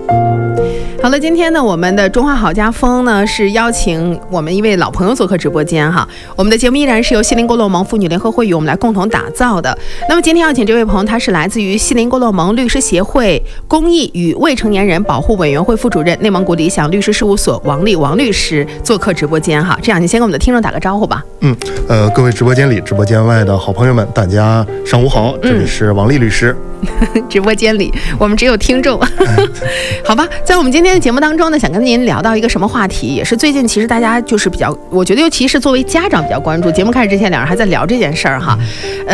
好了，今天呢，我们的中华好家风呢是邀请我们一位老朋友做客直播间哈。我们的节目依然是由西林郭勒盟妇女联合会与我们来共同打造的。那么今天要请这位朋友，他是来自于西林郭勒盟律师协会公益与未成年人保护委员会副主任、内蒙古理想律师事务所王丽王律师做客直播间哈。这样，你先跟我们的听众打个招呼吧。 各位直播间里、直播间外的好朋友们，大家上午好，这里是王丽律师。 直播间里我们只有听众好吧，在我们今天的节目当中呢，想跟您聊到一个什么话题，也是最近其实大家就是比较，我觉得尤其是作为家长比较关注，节目开始之前两人还在聊这件事儿哈。